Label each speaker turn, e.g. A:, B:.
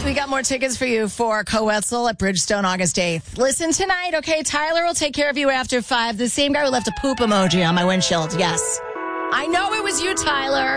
A: We got more tickets for you for Coetzel at Bridgestone August 8th. Listen tonight, okay? Tyler will take care of you after 5. The same guy who left a poop emoji on my windshield. Yes. I know it was you, Tyler.